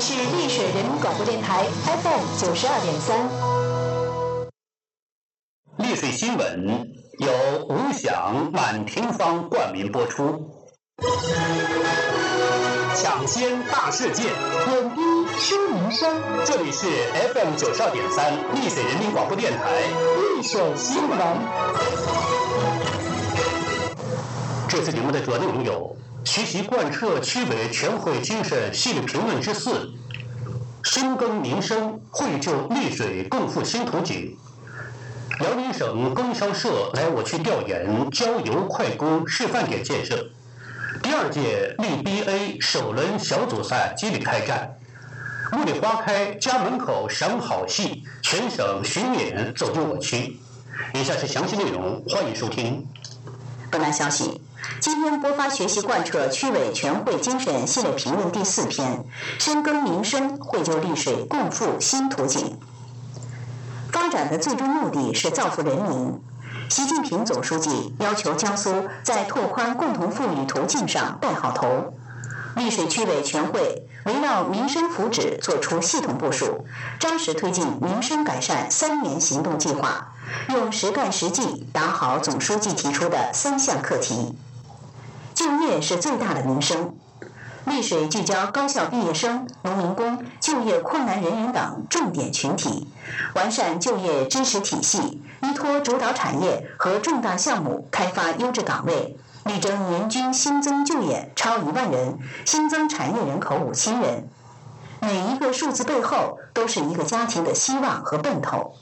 是丽水人民广播电台 FM92.3。 丽水新闻由吴响、满庭芳冠名播出。抢先大事件， 点滴说民生。 这里是 FM92.3丽水人民广播电台丽水新闻。 这次节目的主要内容有：学习贯彻区委全会精神系列评论之4，深耕民生，绘就丽水共赴新图景。辽宁省供销社来我区调研郊游快攻示范点建设。第2届丽 BA 首轮小组赛接力开战，茉莉花开，家门口赏好戏，全省巡演走进我区。以下是详细内容，欢迎收听。 本栏消息，今天播发学习贯彻区委全会精神系列评论第4篇，深耕民生，绘就丽水共赴新图景。发展的最终目的是造福人民。习近平总书记要求江苏在拓宽共同富裕途径上带好头。丽水区委全会围绕民生福祉作出系统部署，扎实推进民生改善3年行动计划，用实干实际打好总书记提出的3项课题。就业是最大的民生。丽水聚焦高校毕业生、农民工、就业困难人员等重点群体，完善就业支持体系，依托主导产业和重大项目开发优质岗位，力争年均新增就业超1万人，新增产业人口5000人。每一个数字背后都是一个家庭的希望和奔头。